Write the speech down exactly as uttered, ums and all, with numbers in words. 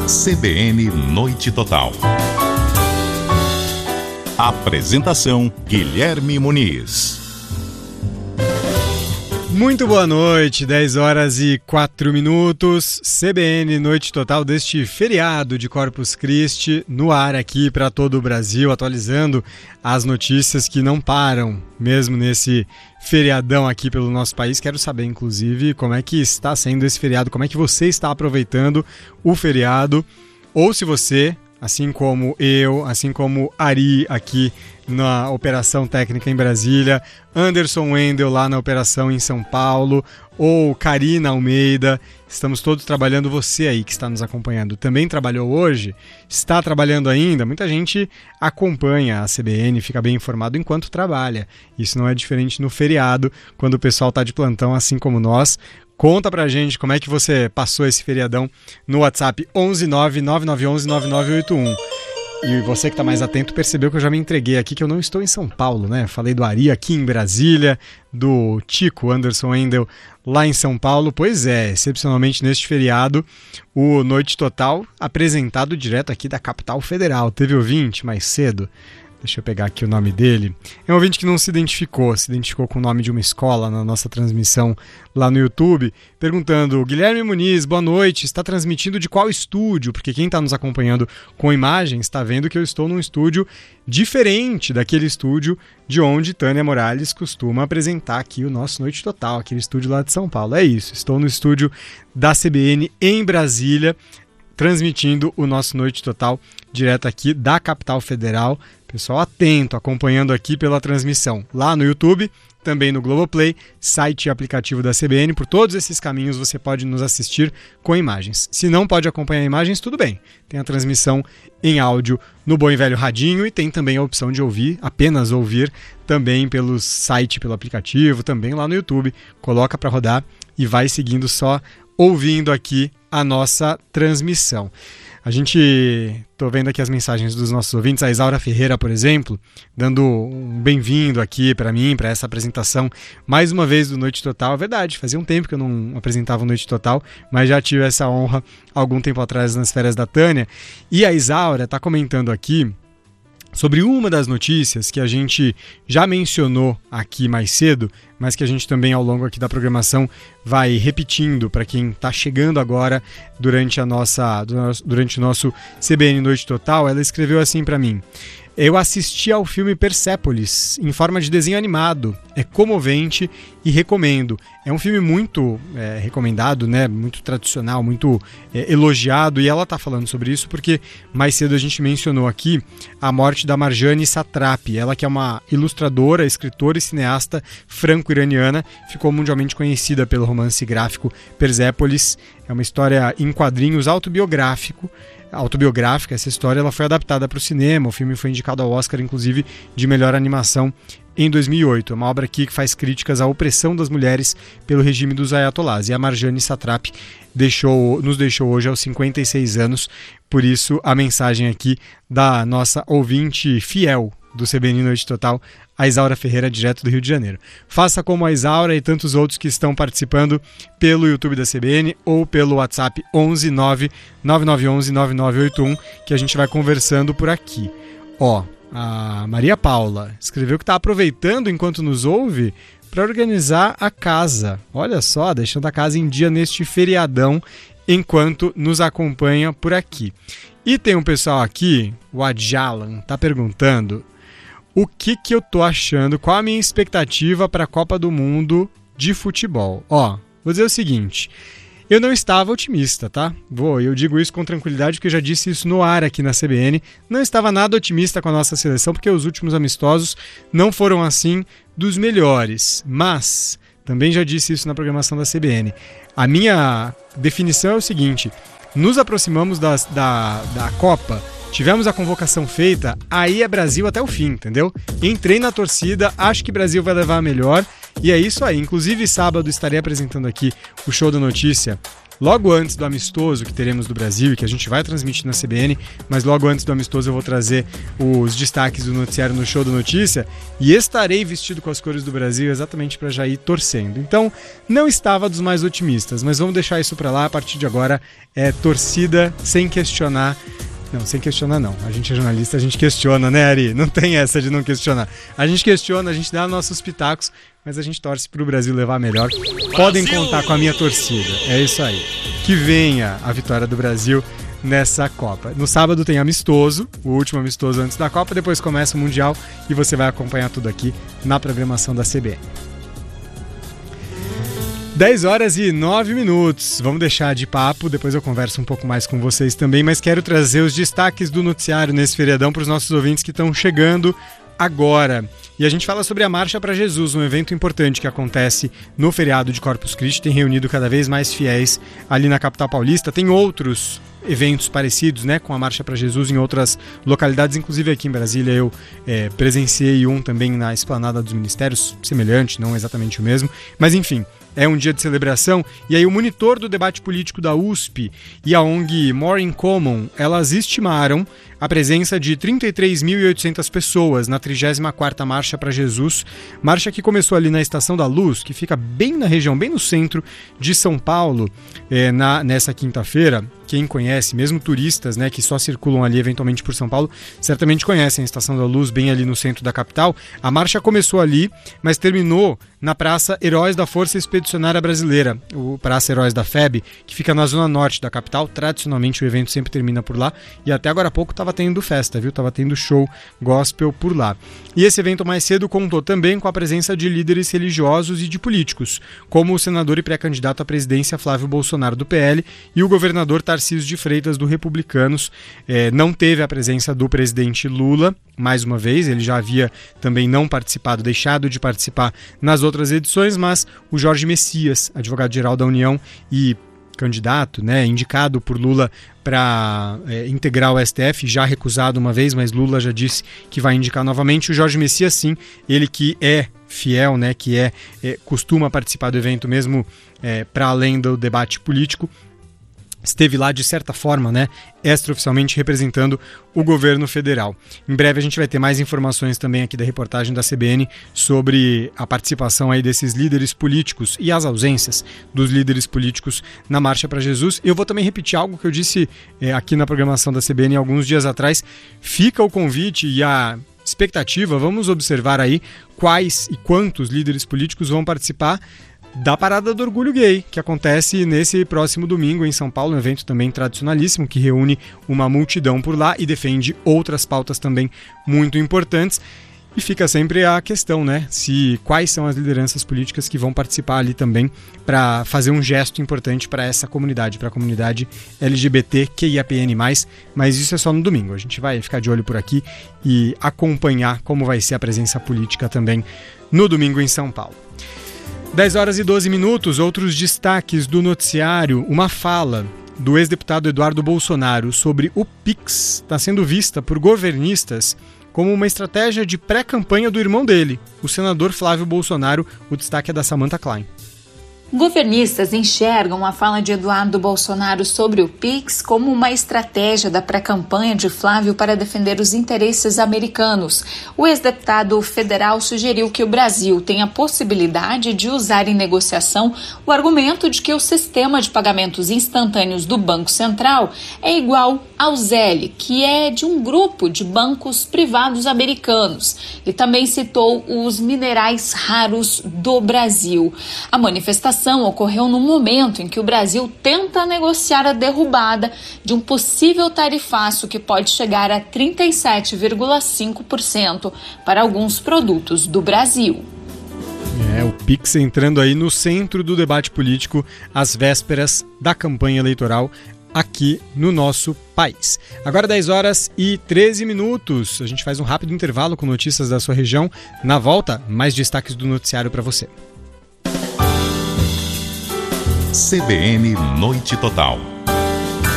C B N Noite Total. Apresentação: Guilherme Muniz. Muito boa noite, dez horas e quatro minutos, C B N Noite Total deste feriado de Corpus Christi, no ar aqui para todo o Brasil, atualizando as notícias que não param, mesmo nesse feriadão aqui pelo nosso país. Quero saber, inclusive, como é que está sendo esse feriado, como é que você está aproveitando o feriado, ou se você, assim como eu, assim como Ari aqui na Operação Técnica em Brasília, Anderson Wendel lá na Operação em São Paulo, ou Karina Almeida, estamos todos trabalhando. Você aí que está nos acompanhando também trabalhou hoje? Está trabalhando ainda? Muita gente acompanha a C B N, fica bem informado enquanto trabalha. Isso não é diferente no feriado, quando o pessoal está de plantão, assim como nós. Conta pra gente como é que você passou esse feriadão no WhatsApp onze nove nove nove um um nove nove oito um. E você que tá mais atento percebeu que eu já me entreguei aqui, que eu não estou em São Paulo, né? Falei do Ari aqui em Brasília, do Tico Anderson Wendel lá em São Paulo. Pois é, excepcionalmente neste feriado, o Noite Total apresentado direto aqui da capital federal. Teve ouvinte mais cedo? Deixa eu pegar aqui o nome dele. É um ouvinte que não se identificou, se identificou com o nome de uma escola na nossa transmissão lá no YouTube, perguntando: Guilherme Muniz, boa noite, está transmitindo de qual estúdio? Porque quem está nos acompanhando com imagens está vendo que eu estou num estúdio diferente daquele estúdio de onde Tânia Morales costuma apresentar aqui o nosso Noite Total, aquele estúdio lá de São Paulo. É isso, estou no estúdio da C B N em Brasília, transmitindo o nosso Noite Total direto aqui da capital federal. Pessoal atento, acompanhando aqui pela transmissão lá no YouTube, também no Globoplay, site e aplicativo da C B N. Por todos esses caminhos você pode nos assistir com imagens. Se não pode acompanhar imagens, tudo bem. Tem a transmissão em áudio no bom e velho radinho e tem também a opção de ouvir, apenas ouvir, também pelo site, pelo aplicativo, também lá no YouTube. Coloca para rodar e vai seguindo só ouvindo aqui a nossa transmissão. A gente, tô vendo aqui as mensagens dos nossos ouvintes, a Isaura Ferreira, por exemplo, dando um bem-vindo aqui para mim, para essa apresentação, mais uma vez do Noite Total. É verdade, fazia um tempo que eu não apresentava o Noite Total, mas já tive essa honra algum tempo atrás nas férias da Tânia. E a Isaura está comentando aqui sobre uma das notícias que a gente já mencionou aqui mais cedo, mas que a gente também ao longo aqui da programação vai repetindo para quem está chegando agora durante, a nossa, durante o nosso C B N Noite Total. Ela escreveu assim para mim: eu assisti ao filme Persépolis em forma de desenho animado, é comovente e recomendo. É um filme muito é, recomendado, né? Muito tradicional, muito é, elogiado, e ela está falando sobre isso porque mais cedo a gente mencionou aqui a morte da Marjane Satrapi, ela que é uma ilustradora, escritora e cineasta franco-iraniana, ficou mundialmente conhecida pelo romance gráfico Persépolis. É uma história em quadrinhos autobiográfico, autobiográfica. Essa história ela foi adaptada para o cinema, o filme foi indicado ao Oscar, inclusive, de melhor animação em dois mil e oito. É uma obra aqui que faz críticas à opressão das mulheres pelo regime dos ayatollahs. E a Marjane Satrapi deixou, nos deixou hoje aos cinquenta e seis anos, por isso a mensagem aqui da nossa ouvinte fiel do C B N Noite Total, a Isaura Ferreira, direto do Rio de Janeiro. Faça como a Isaura e tantos outros que estão participando pelo YouTube da C B N ou pelo WhatsApp onze nove nove nove um um nove nove oito um, que a gente vai conversando por aqui. Ó, a Maria Paula escreveu que está aproveitando enquanto nos ouve para organizar a casa. Olha só, deixando a casa em dia neste feriadão enquanto nos acompanha por aqui. E tem um pessoal aqui, o Adjalan, tá perguntando o que que eu tô achando, qual a minha expectativa para a Copa do Mundo de futebol. Ó, vou dizer o seguinte: eu não estava otimista, tá? Vou, eu digo isso com tranquilidade porque eu já disse isso no ar aqui na C B N. Não estava nada otimista com a nossa seleção porque os últimos amistosos não foram assim dos melhores. Mas também já disse isso na programação da C B N. A minha definição é o seguinte: nos aproximamos das, da, da Copa, tivemos a convocação feita, aí é Brasil até o fim, entendeu? Entrei na torcida, acho que Brasil vai levar a melhor, e é isso aí. Inclusive, sábado estarei apresentando aqui o Show da Notícia logo antes do amistoso que teremos do Brasil e que a gente vai transmitir na C B N, mas logo antes do amistoso eu vou trazer os destaques do noticiário no Show da Notícia e estarei vestido com as cores do Brasil exatamente para já ir torcendo. Então, não estava dos mais otimistas, mas vamos deixar isso para lá. A partir de agora é torcida sem questionar. Não, sem questionar não. A gente é jornalista, a gente questiona, né, Ari? Não tem essa de não questionar. A gente questiona, a gente dá nossos pitacos, mas a gente torce pro Brasil levar melhor. Podem contar com a minha torcida. É isso aí. Que venha a vitória do Brasil nessa Copa. No sábado tem amistoso, o último amistoso antes da Copa, depois começa o Mundial e você vai acompanhar tudo aqui na programação da C B N. dez horas e nove minutos. Vamos deixar de papo, depois eu converso um pouco mais com vocês também, mas quero trazer os destaques do noticiário nesse feriadão para os nossos ouvintes que estão chegando agora. E a gente fala sobre a Marcha para Jesus, um evento importante que acontece no feriado de Corpus Christi, tem reunido cada vez mais fiéis ali na capital paulista. Tem outros eventos parecidos, né, com a Marcha para Jesus em outras localidades, inclusive aqui em Brasília eu é, presenciei um também na Esplanada dos Ministérios, semelhante, não exatamente o mesmo, mas enfim, é um dia de celebração. E aí o monitor do debate político da U S P e a O N G More in Common, elas estimaram a presença de trinta e três mil e oitocentas pessoas na trigésima quarta Marcha para Jesus, marcha que começou ali na Estação da Luz, que fica bem na região, bem no centro de São Paulo, é, na, nessa quinta-feira. Quem conhece, mesmo turistas, né, que só circulam ali eventualmente por São Paulo, certamente conhecem a Estação da Luz, bem ali no centro da capital. A marcha começou ali, mas terminou na Praça Heróis da Força Expedicionária Brasileira, o Praça Heróis da F E B, que fica na zona norte da capital. Tradicionalmente o evento sempre termina por lá e até agora há pouco estava tendo festa, viu? Estava tendo show gospel por lá. E esse evento mais cedo contou também com a presença de líderes religiosos e de políticos, como o senador e pré-candidato à presidência Flávio Bolsonaro do P L e o governador Tarcísio de Freitas do Republicanos. É, não teve a presença do presidente Lula, mais uma vez, ele já havia também não participado, deixado de participar nas outras edições, mas o Jorge Messias, advogado-geral da União e candidato, né, indicado por Lula para é, integrar o S T F, já recusado uma vez, mas Lula já disse que vai indicar novamente. O Jorge Messias, sim, ele que é fiel, né, que é, é costuma participar do evento mesmo é, para além do debate político, esteve lá de certa forma, né, extraoficialmente representando o governo federal. Em breve a gente vai ter mais informações também aqui da reportagem da C B N sobre a participação aí desses líderes políticos e as ausências dos líderes políticos na Marcha para Jesus. Eu vou também repetir algo que eu disse é, aqui na programação da C B N alguns dias atrás. Fica o convite e a expectativa, vamos observar aí quais e quantos líderes políticos vão participar da Parada do Orgulho Gay, que acontece nesse próximo domingo em São Paulo, um evento também tradicionalíssimo, que reúne uma multidão por lá e defende outras pautas também muito importantes. E fica sempre a questão, né, se quais são as lideranças políticas que vão participar ali também para fazer um gesto importante para essa comunidade, para a comunidade L G B T Q I A P N mais, mas isso é só no domingo. A gente vai ficar de olho por aqui e acompanhar como vai ser a presença política também no domingo em São Paulo. dez horas e doze minutos, outros destaques do noticiário. Uma fala do ex-deputado Eduardo Bolsonaro sobre o Pix está sendo vista por governistas como uma estratégia de pré-campanha do irmão dele, o senador Flávio Bolsonaro. O destaque é da Samantha Klein. Governistas enxergam a fala de Eduardo Bolsonaro sobre o Pix como uma estratégia da pré-campanha de Flávio para defender os interesses americanos. O ex-deputado federal sugeriu que o Brasil tem a possibilidade de usar em negociação o argumento de que o sistema de pagamentos instantâneos do Banco Central é igual ao Zelle, que é de um grupo de bancos privados americanos. E também citou os minerais raros do Brasil. A manifestação ocorreu no momento em que o Brasil tenta negociar a derrubada de um possível tarifaço que pode chegar a trinta e sete vírgula cinco por cento para alguns produtos do Brasil. É, o Pix entrando aí no centro do debate político às vésperas da campanha eleitoral aqui no nosso país. Agora dez horas e treze minutos. A gente faz um rápido intervalo com notícias da sua região. Na volta, mais destaques do noticiário para você. C B N Noite Total.